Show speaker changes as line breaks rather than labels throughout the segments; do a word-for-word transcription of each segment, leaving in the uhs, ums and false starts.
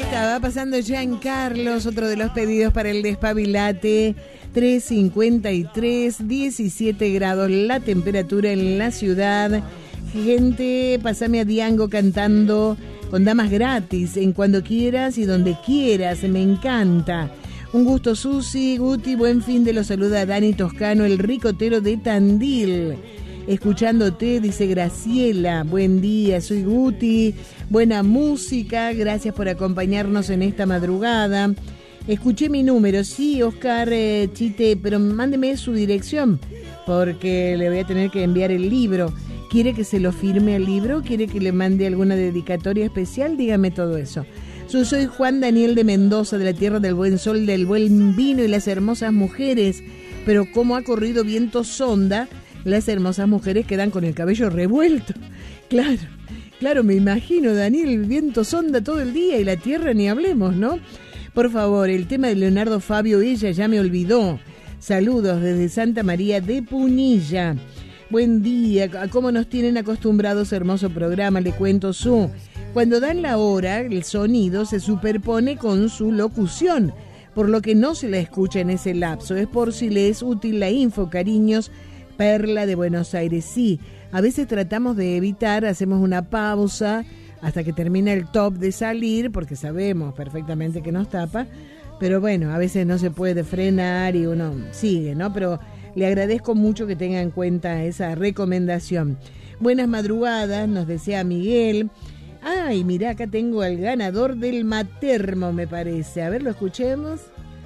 estaba pasando Giancarlos, otro de los pedidos para el despabilate. Tres cincuenta y tres, diecisiete grados la temperatura en la ciudad. Gente, pasame a Diango cantando con damas gratis en cuando quieras y donde quieras, me encanta. Un gusto, Susi, Guti, buen fin de los saluda Dani Toscano, el ricotero de Tandil. Escuchándote, dice Graciela, buen día, soy Guti, buena música, gracias por acompañarnos en esta madrugada. Escuché mi número, sí, Oscar eh, Chite, pero mándeme su dirección, porque le voy a tener que enviar el libro. ¿Quiere que se lo firme al libro? ¿Quiere que le mande alguna dedicatoria especial? Dígame todo eso. Yo soy Juan Daniel de Mendoza, de la tierra del buen sol, del buen vino y las hermosas mujeres, pero como ha corrido viento sonda, las hermosas mujeres quedan con el cabello revuelto. Claro, claro, me imagino, Daniel, el viento sonda todo el día y la tierra ni hablemos, ¿no? Por favor, el tema de Leonardo Fabio, ella ya me olvidó. Saludos desde Santa María de Punilla. Buen día, a cómo nos tienen acostumbrados, hermoso programa, le cuento su. Cuando dan la hora, el sonido se superpone con su locución, por lo que no se la escucha en ese lapso. Es por si le es útil la info, cariños. Perla de Buenos Aires, sí. A veces tratamos de evitar, hacemos una pausa hasta que termina el top de salir, porque sabemos perfectamente que nos tapa, pero bueno, a veces no se puede frenar y uno sigue, ¿no? Pero le agradezco mucho que tenga en cuenta esa recomendación. Buenas madrugadas, nos desea Miguel. Ay, mirá, acá tengo al ganador del Matermo, me parece. A ver, lo escuchemos.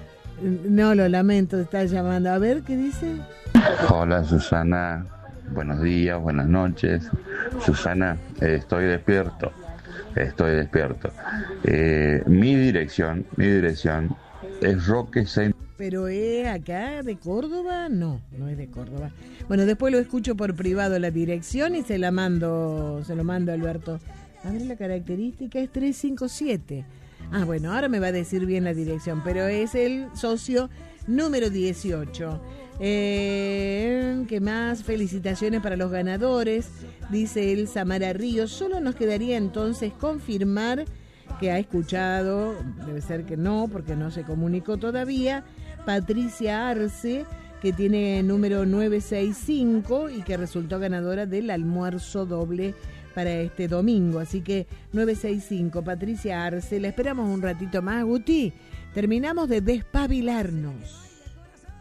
No, lo lamento, te está llamando. A ver, ¿qué dice?
Hola Susana, buenos días, buenas noches. Susana, eh, estoy despierto, estoy despierto. Eh, mi dirección, mi dirección es Roque Centro.
¿Pero es acá de Córdoba? No, no es de Córdoba. Bueno, después lo escucho por privado la dirección y se la mando, se lo mando a Alberto. A ver, la característica es trescientos cincuenta y siete. Ah, bueno, ahora me va a decir bien la dirección, pero es el socio número dieciocho. Eh, ¿Qué más? Felicitaciones para los ganadores, dice el Samara Ríos. Solo nos quedaría entonces confirmar que ha escuchado, debe ser que no, porque no se comunicó todavía, Patricia Arce, que tiene número novecientos sesenta y cinco y que resultó ganadora del almuerzo doble para este domingo. Así que novecientos sesenta y cinco, Patricia Arce, la esperamos un ratito más, Guti. Terminamos de despabilarnos.